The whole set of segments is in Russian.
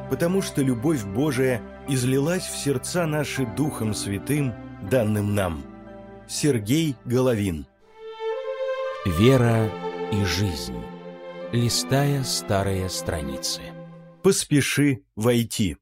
потому что любовь Божия излилась в сердца наши Духом Святым, данным нам. Сергей Головин. Вера и жизнь. Листая старые страницы. Поспеши войти.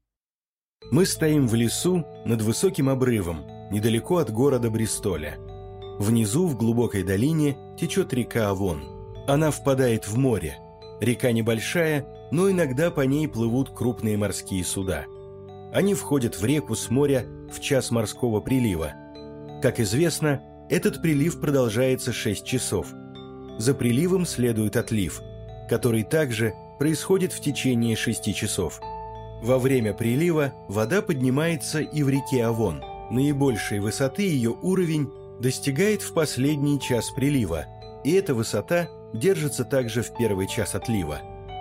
Мы стоим в лесу над высоким обрывом, недалеко от города Бристоля. Внизу, в глубокой долине, течет река Авон. Она впадает в море. Река небольшая, но иногда по ней плывут крупные морские суда. Они входят в реку с моря в час морского прилива. Как известно, этот прилив продолжается 6 часов. За приливом следует отлив, который также происходит в течение 6 часов. Во время прилива вода поднимается и в реке Авон. Наибольшей высоты ее уровень достигает в последний час прилива, и эта высота держится также в первый час отлива.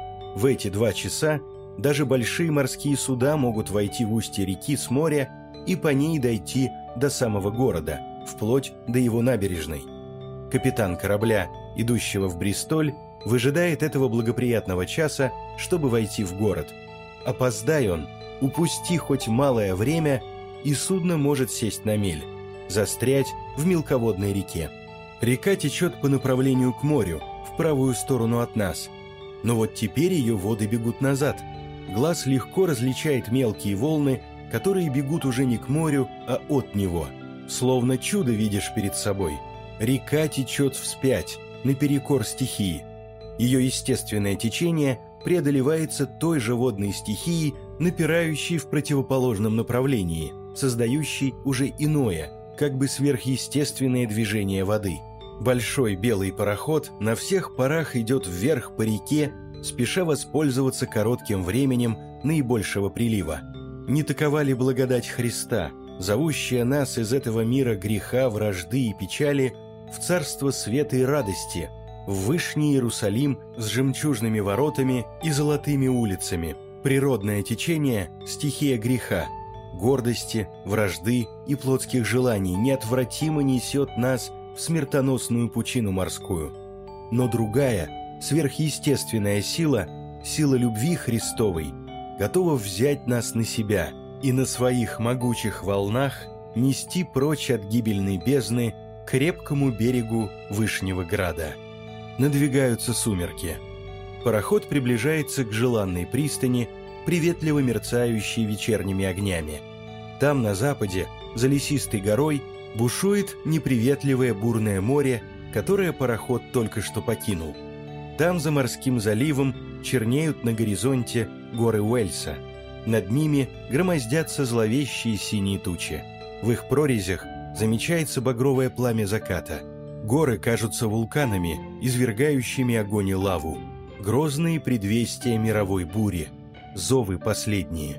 В эти 2 часа даже большие морские суда могут войти в устье реки с моря и по ней дойти до самого города, вплоть до его набережной. Капитан корабля, идущего в Бристоль, выжидает этого благоприятного часа, чтобы войти в город. Опоздай он, упусти хоть малое время, и судно может сесть на мель, застрять в мелководной реке. Река течет по направлению к морю, в правую сторону от нас. Но вот теперь ее воды бегут назад. Глаз легко различает мелкие волны, которые бегут уже не к морю, а от него. Словно чудо видишь перед собой. Река течет вспять, наперекор стихии. Ее естественное течение преодолевается той же водной стихией, напирающей в противоположном направлении, создающей уже иное, как бы сверхъестественное движение воды. Большой белый пароход на всех парах идет вверх по реке, спеша воспользоваться коротким временем наибольшего прилива. Не такова ли благодать Христа, зовущая нас из этого мира греха, вражды и печали в царство света и радости, в Вышний Иерусалим с жемчужными воротами и золотыми улицами? Природное течение – стихия греха, гордости, вражды и плотских желаний неотвратимо несет нас в смертоносную пучину морскую. Но другая, сверхъестественная сила, сила любви Христовой, готова взять нас на себя и на своих могучих волнах нести прочь от гибельной бездны к крепкому берегу Вышнего Града. Надвигаются сумерки. Пароход приближается к желанной пристани, приветливо мерцающей вечерними огнями. Там, на западе, за лесистой горой, бушует неприветливое бурное море, которое пароход только что покинул. Там, за морским заливом, чернеют на горизонте горы Уэльса. Над ними громоздятся зловещие синие тучи. В их прорезях замечается багровое пламя заката. Горы кажутся вулканами, извергающими огонь и лаву. Грозные предвестия мировой бури. Зовы последние.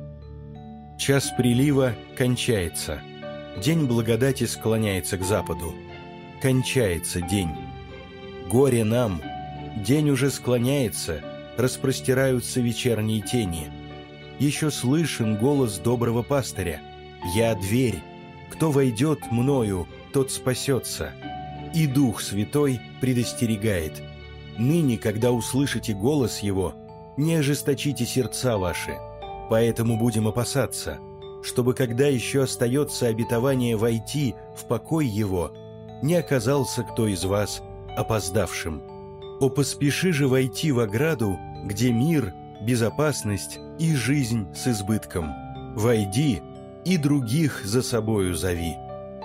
Час прилива кончается. День благодати склоняется к западу. Кончается день. Горе нам! День уже склоняется, распростираются вечерние тени. Еще слышен голос доброго пастыря. «Я дверь. Кто войдет мною, тот спасется». И Дух Святой предостерегает: «Ныне, когда услышите голос Его, не ожесточите сердца ваши, поэтому будем опасаться, чтобы, когда еще остается обетование войти в покой Его, не оказался кто из вас опоздавшим. О, поспеши же войти в ограду, где мир, безопасность и жизнь с избытком. Войди и других за собою зови».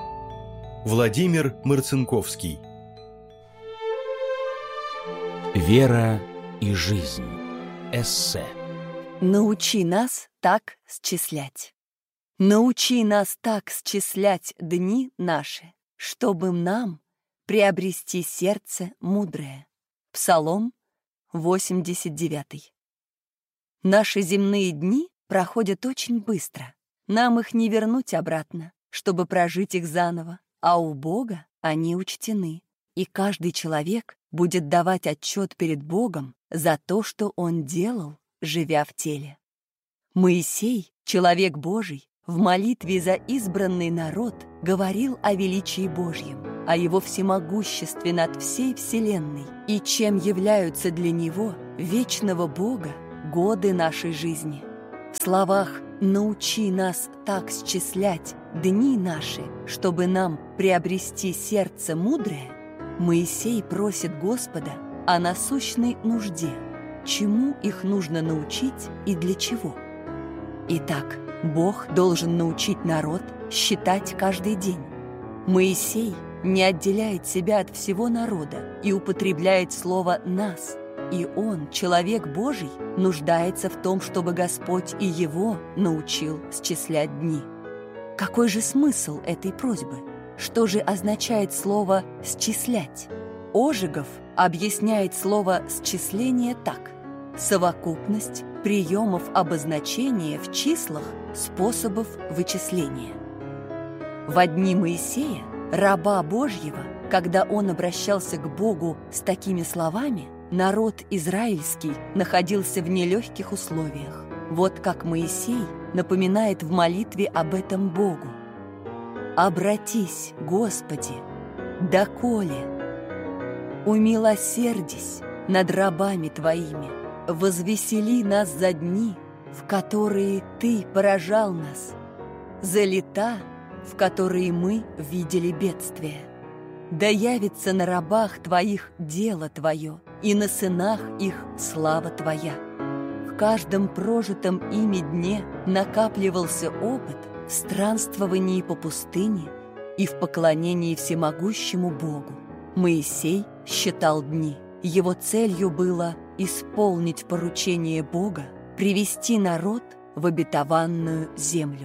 Владимир Марцинковский. Вера и жизнь. Эссе. Научи нас так счислять. Научи нас так счислять дни наши, чтобы нам приобрести сердце мудрое. Псалом 89. Наши земные дни проходят очень быстро. Нам их не вернуть обратно, чтобы прожить их заново, а у Бога они учтены, и каждый человек будет давать отчет перед Богом за то, что он делал, живя в теле. Моисей, человек Божий, в молитве за избранный народ говорил о величии Божьем, о его всемогуществе над всей вселенной и чем являются для него, вечного Бога, годы нашей жизни. В словах «научи нас так счислять дни наши, чтобы нам приобрести сердце мудрое» Моисей просит Господа о насущной нужде, чему их нужно научить и для чего. Итак, Бог должен научить народ считать каждый день. Моисей не отделяет себя от всего народа и употребляет слово «нас», и он, человек Божий, нуждается в том, чтобы Господь и его научил счислять дни. Какой же смысл этой просьбы? Что же означает слово «счислять»? Ожегов объясняет слово «счисление» так: совокупность приемов обозначения в числах способов вычисления. Во дни Моисея, раба Божьего, когда он обращался к Богу с такими словами, народ израильский находился в нелегких условиях. Вот как Моисей напоминает в молитве об этом Богу. «Обратись, Господи, доколе, умилосердись над рабами Твоими, возвесели нас за дни, в которые Ты поражал нас, за лета, в которые мы видели бедствие. Да явится на рабах Твоих дело Твое, и на сынах их слава Твоя». В каждом прожитом ими дне накапливался опыт в странствовании по пустыне и в поклонении всемогущему Богу. Моисей считал дни. Его целью было исполнить поручение Бога, привести народ в обетованную землю.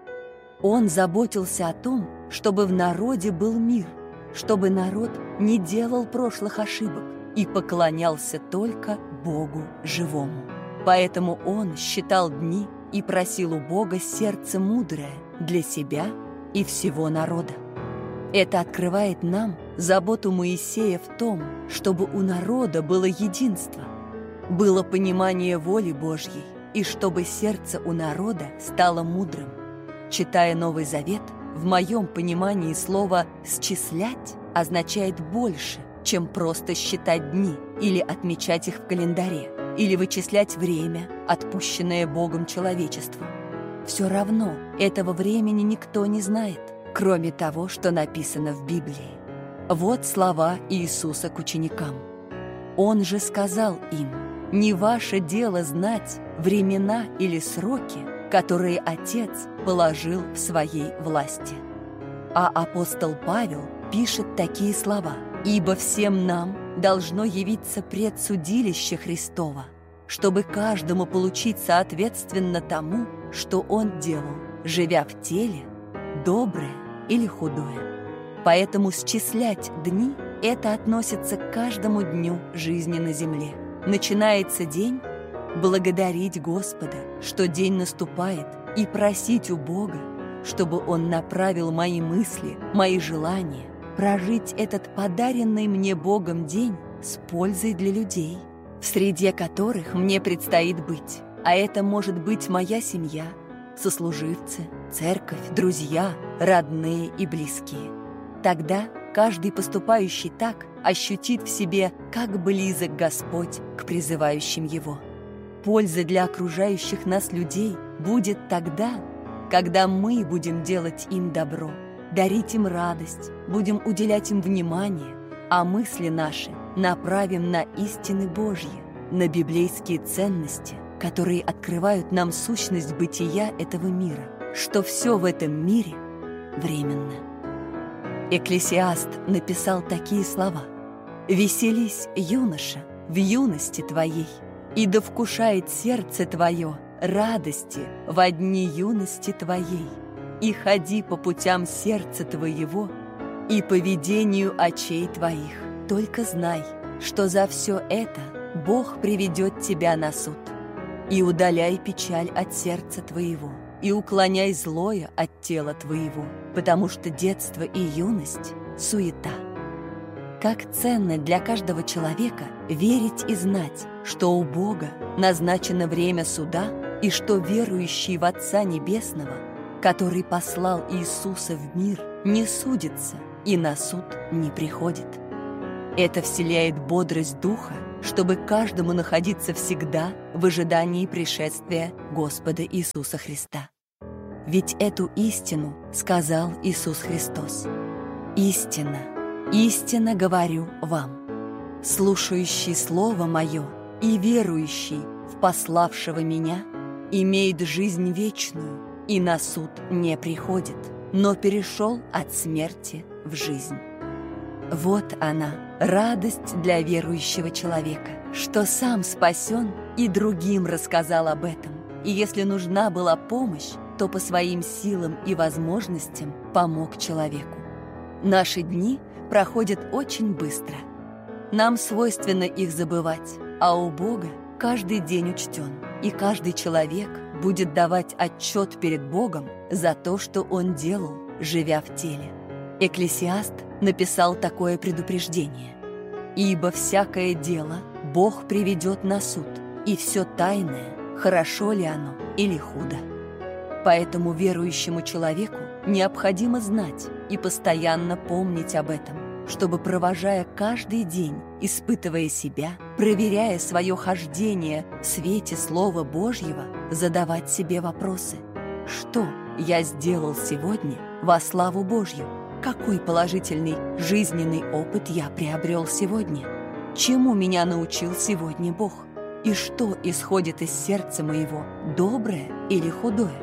Он заботился о том, чтобы в народе был мир, чтобы народ не делал прошлых ошибок и поклонялся только Богу живому. Поэтому он считал дни и просил у Бога сердце мудрое для себя и всего народа. Это открывает нам заботу Моисея в том, чтобы у народа было единство, было понимание воли Божьей, и чтобы сердце у народа стало мудрым. Читая Новый Завет, в моем понимании слово «счислять» означает больше, чем просто считать дни или отмечать их в календаре, или вычислять время, отпущенное Богом человечеству. Все равно этого времени никто не знает, кроме того, что написано в Библии. Вот слова Иисуса к ученикам. Он же сказал им: «Не ваше дело знать времена или сроки, которые Отец положил в своей власти». А апостол Павел пишет такие слова: «Ибо всем нам должно явиться предсудилище Христово, чтобы каждому получить соответственно тому, что он делал, живя в теле, доброе или худое». Поэтому счислять дни – это относится к каждому дню жизни на земле. Начинается день – благодарить Господа, что день наступает, и просить у Бога, чтобы Он направил мои мысли, мои желания, прожить этот подаренный мне Богом день с пользой для людей, в среде которых мне предстоит быть. А это может быть моя семья, сослуживцы, церковь, друзья, родные и близкие. Тогда каждый поступающий так ощутит в себе, как близок Господь к призывающим Его. Польза для окружающих нас людей будет тогда, когда мы будем делать им добро, дарить им радость, будем уделять им внимание, а мысли наши направим на истины Божьи, на библейские ценности, которые открывают нам сущность бытия этого мира, что все в этом мире временно. Экклесиаст написал такие слова: «Веселись, юноша, в юности твоей, и да вкушает сердце твое радости во дни юности твоей, и ходи по путям сердца твоего и по ведению очей твоих. Только знай, что за все это Бог приведет тебя на суд. И удаляй печаль от сердца твоего, и уклоняй злое от тела твоего, потому что детство и юность — суета». Как ценно для каждого человека верить и знать, что у Бога назначено время суда, и что верующий в Отца Небесного, который послал Иисуса в мир, не судится и на суд не приходит. Это вселяет бодрость духа, чтобы каждому находиться всегда в ожидании пришествия Господа Иисуса Христа. Ведь эту истину сказал Иисус Христос. «Истинно, истинно говорю вам, слушающий Слово Мое и верующий в пославшего Меня имеет жизнь вечную и на суд не приходит, но перешел от смерти в жизнь». Вот она, радость для верующего человека, что сам спасен и другим рассказал об этом. И если нужна была помощь, то по своим силам и возможностям помог человеку. Наши дни проходят очень быстро. Нам свойственно их забывать, а у Бога каждый день учтен, и каждый человек будет давать отчет перед Богом за то, что он делал, живя в теле. Экклесиаст написал такое предупреждение: «Ибо всякое дело Бог приведет на суд, и все тайное, хорошо ли оно или худо». Поэтому верующему человеку необходимо знать и постоянно помнить об этом, чтобы, провожая каждый день, испытывая себя, проверяя свое хождение в свете Слова Божьего, задавать себе вопросы: что я сделал сегодня во славу Божью? Какой положительный жизненный опыт я приобрел сегодня? Чему меня научил сегодня Бог? И что исходит из сердца моего, доброе или худое?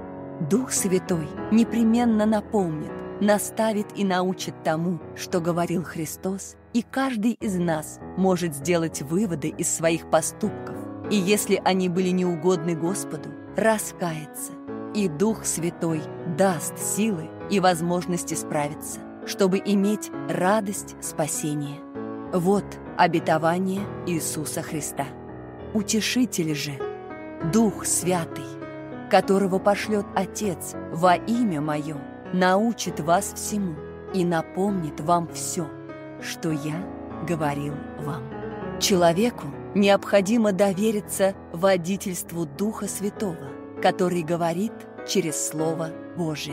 Дух Святой непременно напомнит, наставит и научит тому, что говорил Христос, и каждый из нас может сделать выводы из своих поступков, и если они были неугодны Господу, раскаяться, и Дух Святой даст силы и возможности справиться, чтобы иметь радость спасения. Вот обетование Иисуса Христа. Утешитель же, Дух Святый, которого пошлет Отец во имя Мое, научит вас всему и напомнит вам все, что Я говорил вам. Человеку необходимо довериться водительству Духа Святого, который говорит через Слово Божие.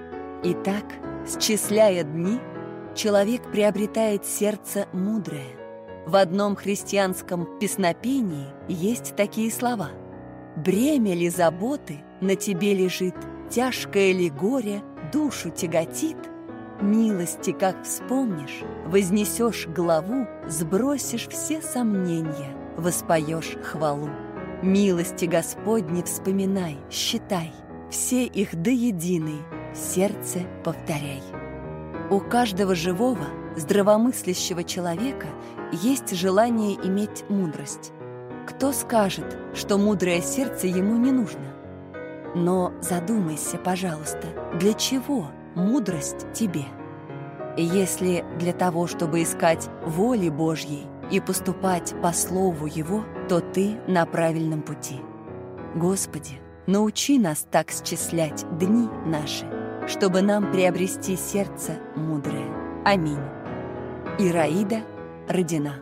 Итак, счисляя дни, человек приобретает сердце мудрое. В одном христианском песнопении есть такие слова: «Бремя ли заботы на тебе лежит, тяжкое ли горе душу тяготит? Милости, как вспомнишь, вознесешь главу, сбросишь все сомнения, воспоешь хвалу. Милости Господни вспоминай, считай, все их до единой в сердце повторяй». У каждого живого, здравомыслящего человека есть желание иметь мудрость. Кто скажет, что мудрое сердце ему не нужно? Но задумайся, пожалуйста, для чего мудрость тебе? Если для того, чтобы искать воли Божьей и поступать по слову Его, то ты на правильном пути. Господи, научи нас так счислять дни наши, чтобы нам приобрести сердце мудрое. Аминь. Ираида Родина.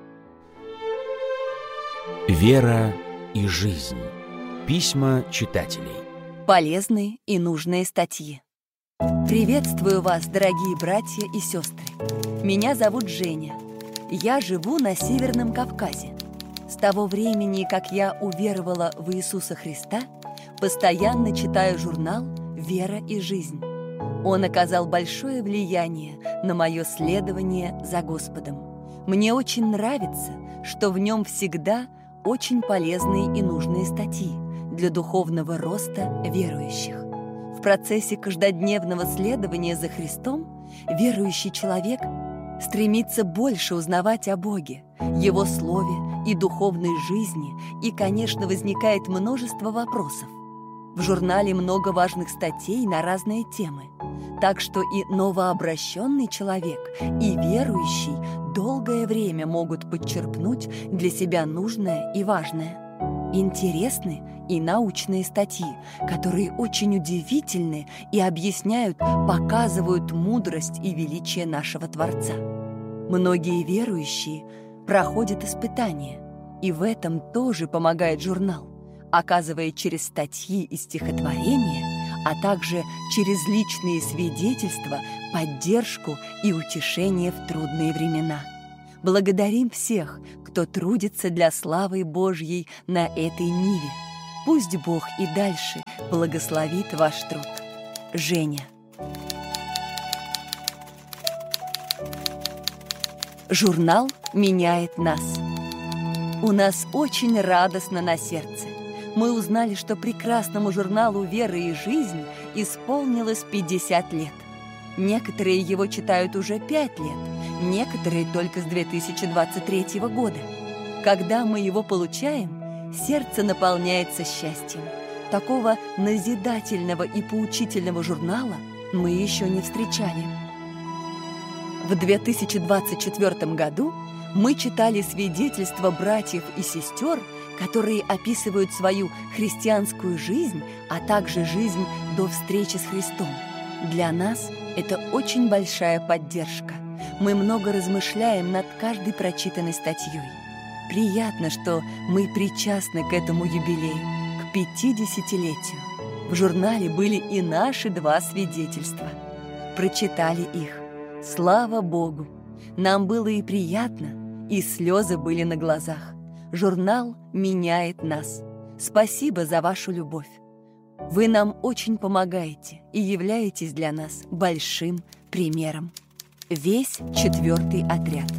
Вера и жизнь. Письма читателей. Полезные и нужные статьи. Приветствую вас, дорогие братья и сестры. Меня зовут Женя. Я живу на Северном Кавказе. С того времени, как я уверовала в Иисуса Христа, постоянно читаю журнал «Вера и жизнь». Он оказал большое влияние на мое следование за Господом. Мне очень нравится, что в нем всегда очень полезные и нужные статьи для духовного роста верующих. В процессе каждодневного следования за Христом верующий человек стремится больше узнавать о Боге, Его Слове и духовной жизни, и, конечно, возникает множество вопросов. В журнале много важных статей на разные темы, так что и новообращенный человек, и верующий долгое время могут подчерпнуть для себя нужное и важное. Интересны и научные статьи, которые очень удивительны и объясняют, показывают мудрость и величие нашего Творца. Многие верующие проходят испытания, и в этом тоже помогает журнал, оказывая через статьи и стихотворения, а также через личные свидетельства поддержку и утешение в трудные времена. Благодарим всех, кто кто трудится для славы Божьей на этой ниве. Пусть Бог и дальше благословит ваш труд. Женя. Журнал меняет нас. У нас очень радостно на сердце. Мы узнали, что прекрасному журналу «Вера и жизнь» исполнилось 50 лет. Некоторые его читают уже 5 лет, некоторые только с 2023 года. Когда мы его получаем, сердце наполняется счастьем. Такого назидательного и поучительного журнала мы еще не встречали. В 2024 году мы читали свидетельства братьев и сестер, которые описывают свою христианскую жизнь, а также жизнь до встречи с Христом. Для нас это очень большая поддержка. Мы много размышляем над каждой прочитанной статьей. Приятно, что мы причастны к этому юбилею, к 50-летию. В журнале были и наши 2 свидетельства. Прочитали их. Слава Богу! Нам было и приятно, и слезы были на глазах. Журнал меняет нас. Спасибо за вашу любовь. Вы нам очень помогаете и являетесь для нас большим примером. Весь 4-й отряд.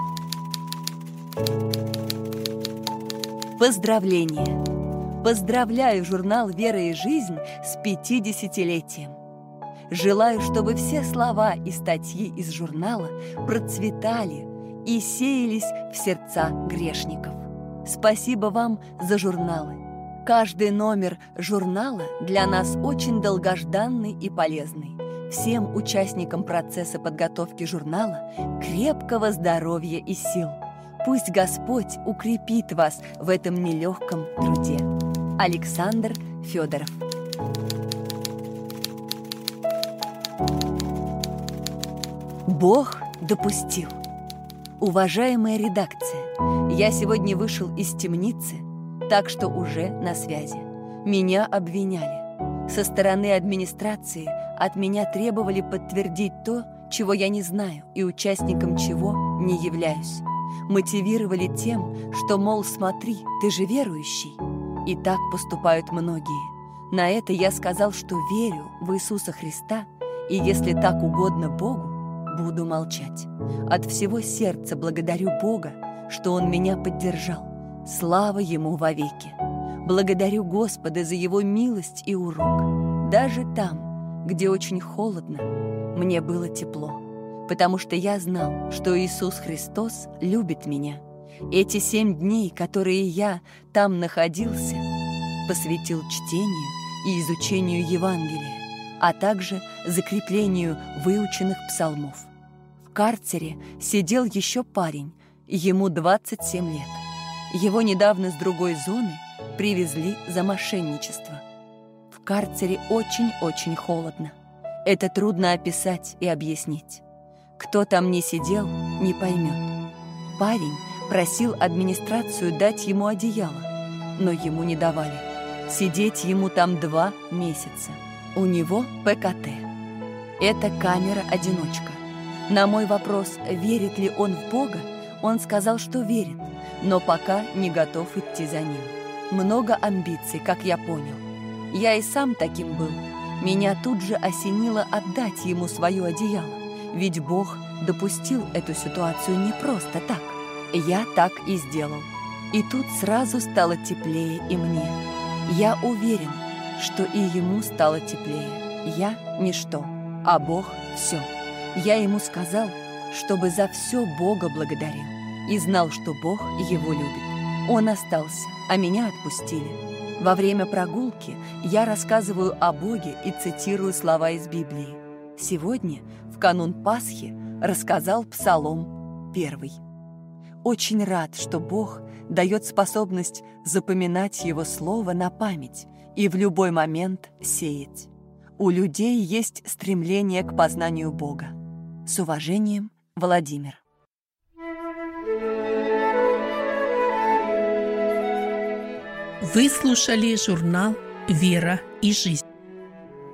Поздравления! Поздравляю журнал «Вера и жизнь» с 50-летием. Желаю, чтобы все слова и статьи из журнала процветали и сеялись в сердца грешников. Спасибо вам за журналы. Каждый номер журнала для нас очень долгожданный и полезный. Всем участникам процесса подготовки журнала крепкого здоровья и сил. Пусть Господь укрепит вас в этом нелегком труде. Александр Федоров. Бог допустил. Уважаемая редакция, я сегодня вышел из темницы, так что уже на связи. Меня обвиняли. Со стороны администрации от меня требовали подтвердить то, чего я не знаю и участником чего не являюсь. Мотивировали тем, что, мол, смотри, ты же верующий. И так поступают многие. На это я сказал, что верю в Иисуса Христа, и если так угодно Богу, буду молчать. От всего сердца благодарю Бога, что Он меня поддержал. Слава Ему вовеки. Благодарю Господа за Его милость и урок. Даже там, где очень холодно, мне было тепло, потому что я знал, что Иисус Христос любит меня. Эти 7 дней, которые я там находился, посвятил чтению и изучению Евангелия, а также закреплению выученных псалмов. В карцере сидел еще парень, ему 27 лет. Его недавно с другой зоны привезли за мошенничество. В карцере очень-очень холодно. Это трудно описать и объяснить. Кто там не сидел, не поймет. Парень просил администрацию дать ему одеяло, но ему не давали. Сидеть ему там 2 месяца. У него ПКТ. Это камера-одиночка. На мой вопрос, верит ли он в Бога, он сказал, что верит, но пока не готов идти за ним. Много амбиций, как я понял. Я и сам таким был. Меня тут же осенило отдать ему свое одеяло, ведь Бог допустил эту ситуацию не просто так. Я так и сделал. И тут сразу стало теплее и мне. Я уверен, что и ему стало теплее. Я – ничто, а Бог – все. Я ему сказал, чтобы за все Бога благодарил, и знал, что Бог его любит. Он остался, а меня отпустили. Во время прогулки я рассказываю о Боге и цитирую слова из Библии. Сегодня, в канун Пасхи, рассказал Псалом 1. Очень рад, что Бог дает способность запоминать Его Слово на память и в любой момент сеять. У людей есть стремление к познанию Бога. С уважением, Владимир. Вы слушали журнал «Вера и жизнь».